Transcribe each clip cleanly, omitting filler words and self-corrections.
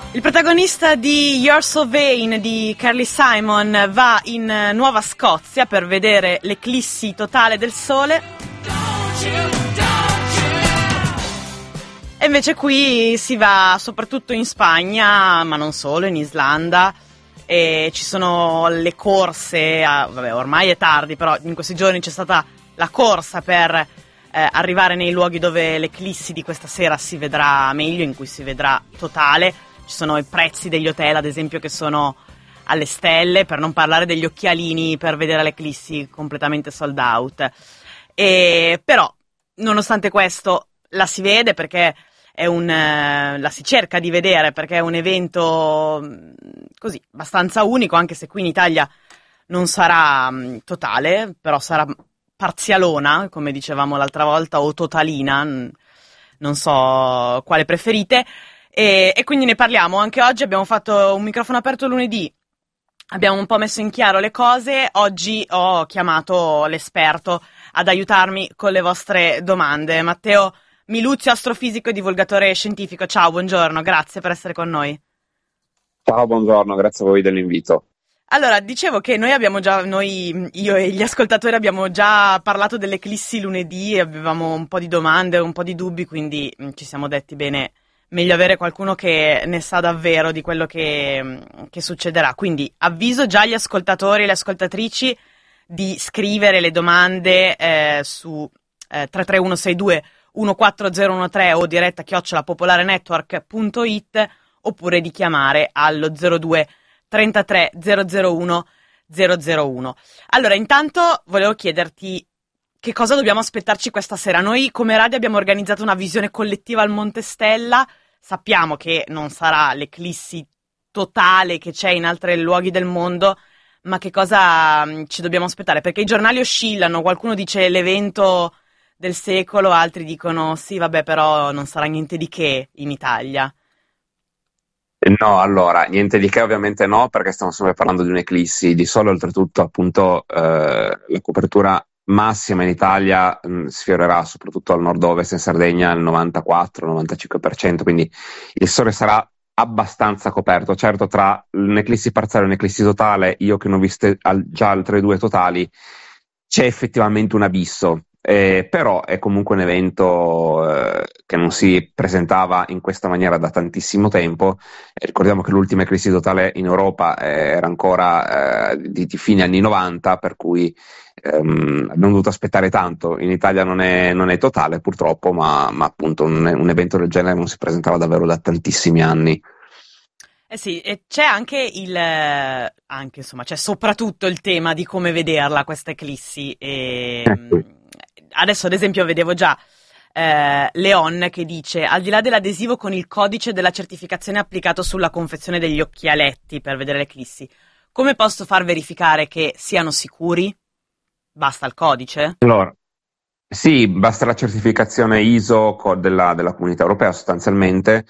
Il protagonista di You're So Vain di Carly Simon va in Nuova Scozia per vedere l'eclissi totale del sole. E invece qui si va soprattutto in Spagna, ma non solo, in Islanda. E ci sono le corse, vabbè, ormai è tardi, però in questi giorni c'è stata la corsa per arrivare nei luoghi dove l'eclissi di questa sera si vedrà meglio, in cui si vedrà totale. Ci sono i prezzi degli hotel, ad esempio, che sono alle stelle, per non parlare degli occhialini per vedere l'eclissi completamente sold out. Però, nonostante questo, la si vede perché la si cerca di vedere perché è un evento così abbastanza unico, anche se qui in Italia non sarà totale, però sarà parzialona, come dicevamo l'altra volta, o totalina, non so quale preferite. E quindi ne parliamo anche oggi. Abbiamo fatto un microfono aperto lunedì, abbiamo un po' messo in chiaro le cose. Oggi ho chiamato l'esperto ad aiutarmi con le vostre domande. Matteo Miluzio, astrofisico e divulgatore scientifico. Ciao, buongiorno, grazie per essere con noi. Ciao, buongiorno, grazie a voi dell'invito. Allora, dicevo che io e gli ascoltatori abbiamo già parlato dell'eclissi lunedì, avevamo un po' di domande, un po' di dubbi, quindi ci siamo detti bene, meglio avere qualcuno che ne sa davvero di quello che succederà. Quindi avviso già gli ascoltatori e le ascoltatrici di scrivere le domande su 33162 14013 o diretta @popolarenetwork.it, oppure di chiamare allo 02 33 001 001. Allora, intanto volevo chiederti che cosa dobbiamo aspettarci questa sera. Noi come radio abbiamo organizzato una visione collettiva al Monte Stella. Sappiamo che non sarà l'eclissi totale che c'è in altri luoghi del mondo, ma che cosa ci dobbiamo aspettare? Perché i giornali oscillano, qualcuno dice l'evento del secolo, altri dicono sì, vabbè, però non sarà niente di che in Italia. No, allora, niente di che ovviamente no, perché stiamo sempre parlando di un'eclissi di sole, oltretutto appunto la copertura massima in Italia sfiorerà soprattutto al nord-ovest, in Sardegna, il 94-95%, quindi il sole sarà abbastanza coperto. Certo, tra un'eclissi parziale e un'eclissi totale, io che ne ho viste già altre due totali, c'è effettivamente un abisso. Però è comunque un evento che non si presentava in questa maniera da tantissimo tempo. Ricordiamo che l'ultima crisi totale in Europa era ancora di fine anni 90, per cui abbiamo dovuto aspettare tanto. In Italia non è totale purtroppo, ma appunto un evento del genere non si presentava davvero da tantissimi anni. Eh sì, e c'è anche insomma, c'è soprattutto il tema di come vederla questa eclissi. Adesso ad esempio vedevo già Leon che dice: al di là dell'adesivo con il codice della certificazione applicato sulla confezione degli occhialetti per vedere l'eclissi, come posso far verificare che siano sicuri? Basta il codice? Allora, sì, basta la certificazione ISO della Comunità Europea sostanzialmente,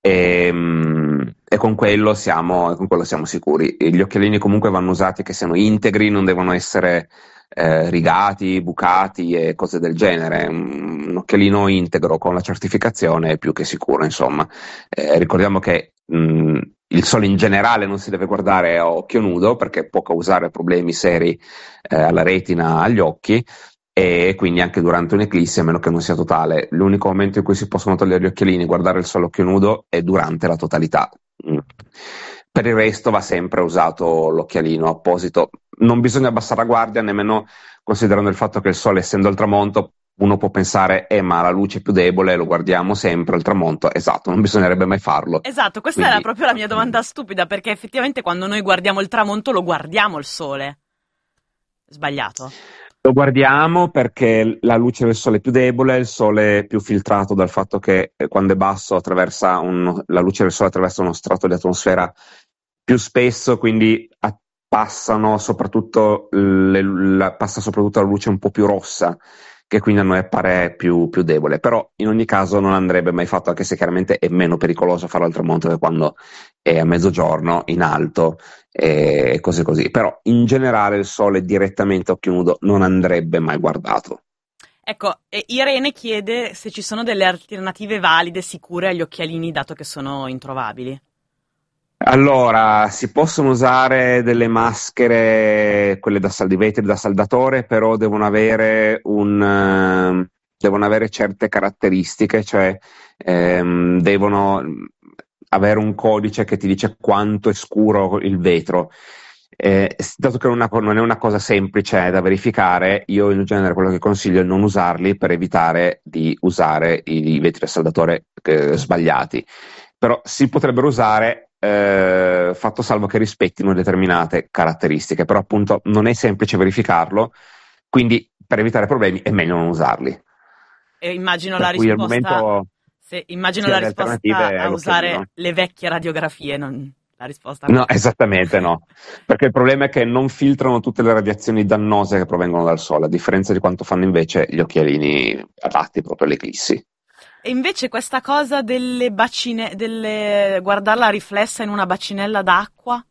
e con quello siamo sicuri. Gli occhialini comunque vanno usati che siano integri, non devono essere rigati, bucati e cose del genere. Un occhialino integro con la certificazione è più che sicuro, insomma. Ricordiamo che il sole in generale non si deve guardare a occhio nudo perché può causare problemi seri alla retina, agli occhi, e quindi anche durante un'eclissi, a meno che non sia totale. L'unico momento in cui si possono togliere gli occhialini e guardare il sole a occhio nudo è durante la totalità. Per il resto va sempre usato l'occhialino apposito. Non bisogna abbassare la guardia, nemmeno considerando il fatto che il sole, essendo al tramonto, uno può pensare ma la luce è più debole, lo guardiamo sempre al tramonto. Esatto, non bisognerebbe mai farlo. Esatto, questa Quindi, era proprio la mia domanda stupida, perché effettivamente quando noi guardiamo il tramonto lo guardiamo il sole. Sbagliato? lo guardiamo perché la luce del sole è più debole, il sole è più filtrato dal fatto che quando è basso la luce del sole attraversa uno strato di atmosfera più spesso, quindi passa soprattutto la luce un po' più rossa, che quindi a noi appare più debole. Però in ogni caso non andrebbe mai fatto, anche se chiaramente è meno pericoloso farlo al tramonto che quando è a mezzogiorno in alto e cose così. Però in generale il sole direttamente a occhio nudo non andrebbe mai guardato. Ecco, Irene chiede se ci sono delle alternative valide, sicure agli occhialini, dato che sono introvabili. Allora, si possono usare delle maschere, quelle di vetri da saldatore, però devono avere certe caratteristiche, cioè devono avere un codice che ti dice quanto è scuro il vetro. Dato che non è una cosa semplice da verificare, io in genere quello che consiglio è non usarli per evitare di usare i vetri a saldatore sbagliati. Però si potrebbero usare, fatto salvo che rispettino determinate caratteristiche, però appunto non è semplice verificarlo, quindi per evitare problemi è meglio non usarli. E immagino la Per cui al risposta, momento se, immagino sia la le alternative risposta è a usare l'occhialino. le vecchie radiografie, non la risposta a No, questa. esattamente no, perché il problema è che non filtrano tutte le radiazioni dannose che provengono dal sole, a differenza di quanto fanno invece gli occhialini adatti proprio all'eclissi. E invece questa cosa delle bacine, delle, guardarla riflessa in una bacinella d'acqua?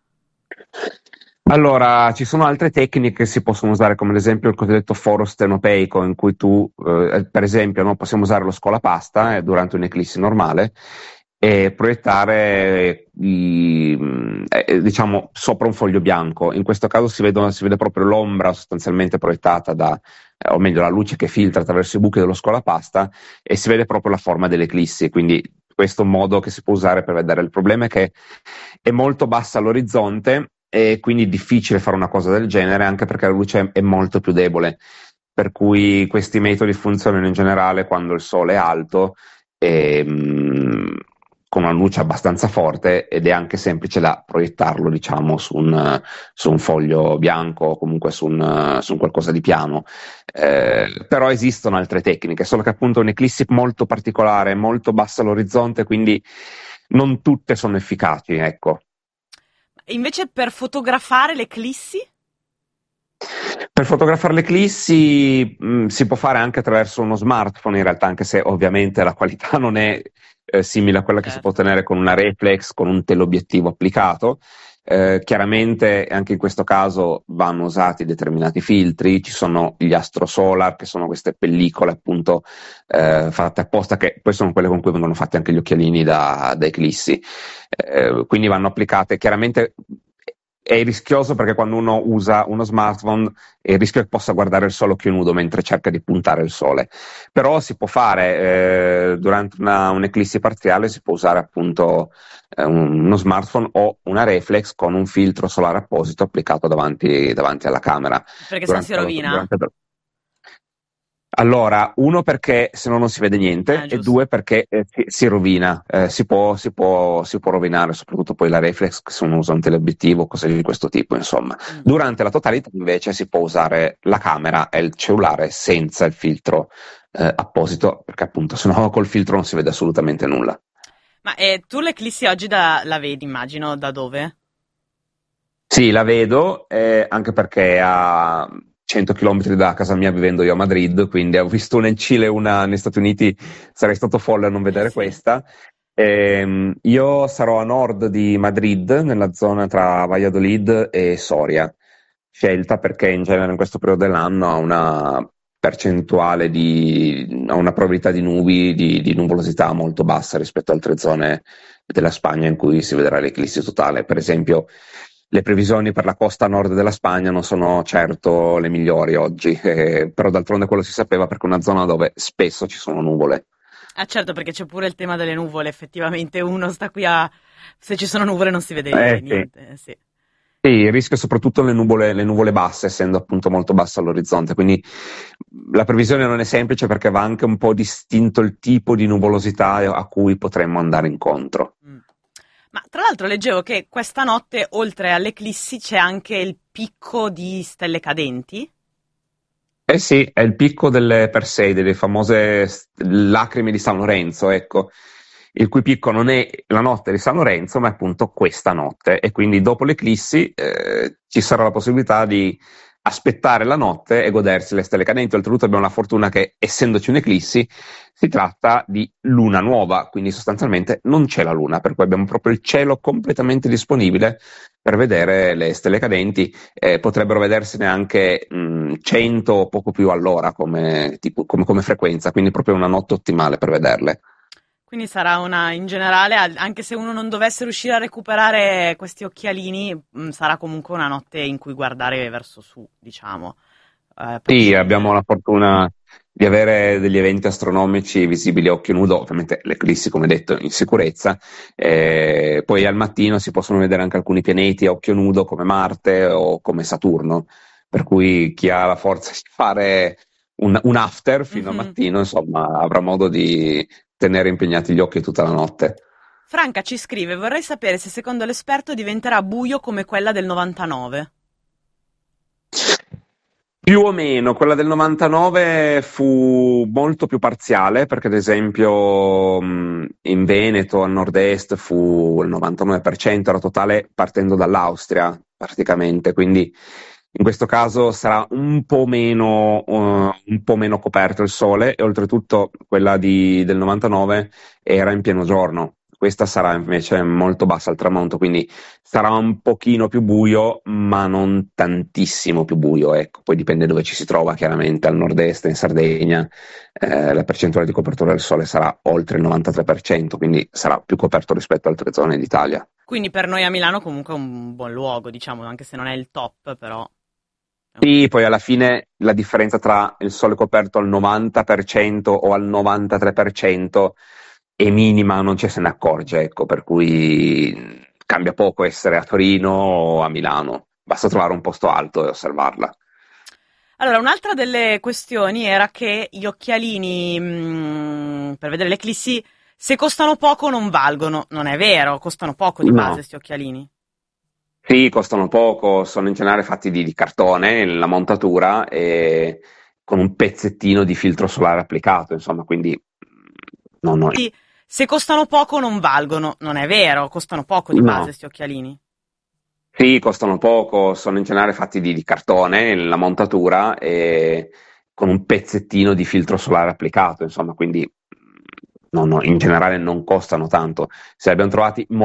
Allora, ci sono altre tecniche che si possono usare, come ad esempio il cosiddetto foro stenopeico, in cui tu, per esempio, no, possiamo usare lo scolapasta durante un'eclissi normale e proiettare diciamo, sopra un foglio bianco. In questo caso si vede proprio l'ombra sostanzialmente proiettata o meglio, la luce che filtra attraverso i buchi dello scolapasta e si vede proprio la forma dell'eclissi. Quindi questo è un modo che si può usare per vedere. Il problema è che è molto bassa all'orizzonte e quindi è difficile fare una cosa del genere anche perché la luce è molto più debole, per cui questi metodi funzionano in generale quando il sole è alto e, con una luce abbastanza forte ed è anche semplice da proiettarlo, diciamo, su un foglio bianco o comunque su un qualcosa di piano. Però esistono altre tecniche, solo che appunto è un'eclissi molto particolare, molto bassa all'orizzonte, quindi non tutte sono efficaci, ecco. E invece per fotografare l'eclissi? Per fotografare l'eclissi si può fare anche attraverso uno smartphone in realtà, anche se ovviamente la qualità non è simile a quella che si può Certo. ottenere con una reflex, con un teleobiettivo applicato. Chiaramente anche in questo caso vanno usati determinati filtri, ci sono gli astrosolar, che sono queste pellicole appunto fatte apposta, che poi sono quelle con cui vengono fatti anche gli occhialini da eclissi. Quindi vanno applicate chiaramente. È rischioso perché quando uno usa uno smartphone è il rischio che possa guardare il sole a occhio nudo mentre cerca di puntare il sole. Però si può fare, durante un'eclissi parziale, si può usare appunto uno smartphone o una reflex con un filtro solare apposito applicato davanti alla camera. Perché sennò si Durante rovina. Allora, uno perché se no non si vede niente e Giusto. due perché si rovina, si può rovinare, soprattutto poi la reflex se uno usa un teleobiettivo, cose di questo tipo, insomma. Mm. Durante la totalità invece si può usare la camera e il cellulare senza il filtro apposito, perché appunto se no col filtro non si vede assolutamente nulla. Ma tu l'eclissi oggi la vedi, immagino, da dove? Sì, la vedo, anche perché a 100 km da casa mia, vivendo io a Madrid, quindi ho visto una in Cile e una negli Stati Uniti, sarei stato folle a non vedere Sì. questa. Io sarò a nord di Madrid, nella zona tra Valladolid e Soria, scelta perché in genere in questo periodo dell'anno ha una ha una probabilità di nubi, di nuvolosità molto bassa rispetto ad altre zone della Spagna in cui si vedrà l'eclissi totale. Per esempio, le previsioni per la costa nord della Spagna non sono certo le migliori oggi, però d'altronde quello si sapeva perché è una zona dove spesso ci sono nuvole. Ah, certo, perché c'è pure il tema delle nuvole, effettivamente uno sta qui a... Se ci sono nuvole non si vede Sì. niente, sì. Sì, il rischio è soprattutto le nuvole basse, essendo appunto molto basso all'orizzonte, quindi la previsione non è semplice perché va anche un po' distinto il tipo di nuvolosità a cui potremmo andare incontro. Mm. Ma tra l'altro leggevo che questa notte, oltre all'eclissi, c'è anche il picco di stelle cadenti. Eh sì, è il picco delle Persei, delle famose lacrime di San Lorenzo, ecco, il cui picco non è la notte di San Lorenzo, ma è appunto questa notte. E quindi dopo l'eclissi ci sarà la possibilità di aspettare la notte e godersi le stelle cadenti. Oltretutto abbiamo la fortuna che, essendoci un'eclissi, si tratta di luna nuova, quindi sostanzialmente non c'è la luna, per cui abbiamo proprio il cielo completamente disponibile per vedere le stelle cadenti. Potrebbero vedersene anche 100 o poco più all'ora come frequenza, quindi proprio una notte ottimale per vederle. Quindi sarà in generale, anche se uno non dovesse riuscire a recuperare questi occhialini, sarà comunque una notte in cui guardare verso su, diciamo, può Sì, abbiamo scegliere. la fortuna di avere degli eventi astronomici visibili a occhio nudo, ovviamente l'eclissi, come detto, in sicurezza. Poi al mattino si possono vedere anche alcuni pianeti a occhio nudo, come Marte o come Saturno, per cui chi ha la forza di fare un after fino al Mhm. mattino, insomma, avrà modo di tenere impegnati gli occhi tutta la notte. Franca ci scrive, vorrei sapere se secondo l'esperto diventerà buio come quella del 99. Più o meno, quella del 99 fu molto più parziale, perché ad esempio in Veneto, al nord-est, fu il 99%, era totale partendo dall'Austria, praticamente, quindi in questo caso sarà un po' meno coperto il sole e oltretutto quella del 99 era in pieno giorno. Questa sarà invece molto bassa al tramonto, quindi sarà un pochino più buio, ma non tantissimo più buio, ecco. Poi dipende dove ci si trova, chiaramente al nord-est, in Sardegna, la percentuale di copertura del sole sarà oltre il 93%, quindi sarà più coperto rispetto ad altre zone d'Italia. Quindi per noi a Milano comunque è un buon luogo, diciamo, anche se non è il top, però è un Sì, poi alla fine la differenza tra il sole coperto al 90% o al 93% è minima, non ci se ne accorge, ecco, per cui cambia poco essere a Torino o a Milano, basta trovare un posto alto e osservarla. Allora, un'altra delle questioni era che gli occhialini per vedere l'eclissi, se costano poco non valgono. Non è vero, costano poco di base No. questi occhialini. Sì, costano poco, sono in genere fatti di cartone, la montatura e con un pezzettino di filtro solare applicato, insomma, quindi no, Se costano poco non valgono. Non è vero, costano poco di base no. questi occhialini. Sì, costano poco, sono in genere fatti di cartone, la montatura e con un pezzettino di filtro solare applicato, insomma, quindi in generale non costano tanto. Se li abbiamo trovati